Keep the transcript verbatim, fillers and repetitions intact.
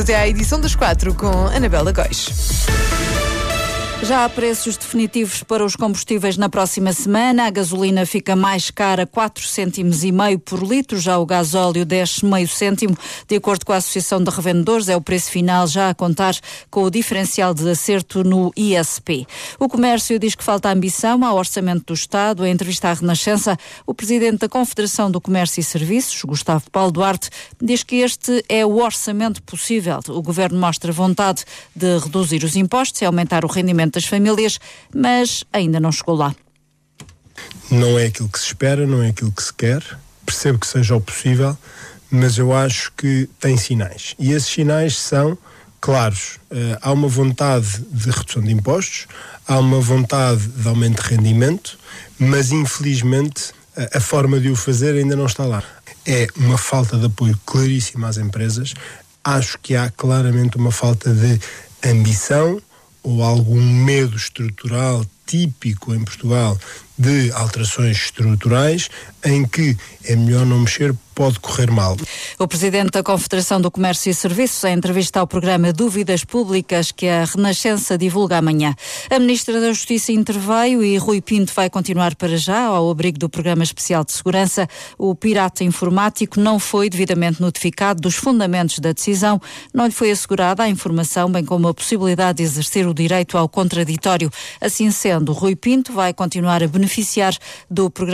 Até à edição das quatro com Anabela Góis. Já há preços definitivos para os combustíveis na próxima semana. A gasolina fica mais cara, quatro cêntimos e meio por litro. Já o gasóleo desce meio cêntimo. De acordo com a Associação de Revendedores, é o preço final já a contar com o diferencial de acerto no I S P. O comércio diz que falta ambição ao orçamento do Estado. Em entrevista à Renascença, o presidente da Confederação do Comércio e Serviços, Gustavo Paulo Duarte, diz que este é o orçamento possível. O governo mostra vontade de reduzir os impostos e aumentar o rendimento das famílias, mas ainda não chegou lá. Não é aquilo que se espera, não é aquilo que se quer. Percebo que seja o possível, mas eu acho que tem sinais. E esses sinais são claros. Uh, há uma vontade de redução de impostos, há uma vontade de aumento de rendimento, mas infelizmente a, a forma de o fazer ainda não está lá. É uma falta de apoio claríssima às empresas. Acho que há claramente uma falta de ambição ou algum medo estrutural típico em Portugal de alterações estruturais em que é melhor não mexer, pode correr mal. O presidente da Confederação do Comércio e Serviços, em entrevista ao programa Dúvidas Públicas, que a Renascença divulga amanhã. A Ministra da Justiça interveio e Rui Pinto vai continuar para já ao abrigo do Programa Especial de Segurança. O pirata informático não foi devidamente notificado dos fundamentos da decisão, não lhe foi assegurada a informação, bem como a possibilidade de exercer o direito ao contraditório. Assim sendo, Rui Pinto vai continuar a beneficiar do programa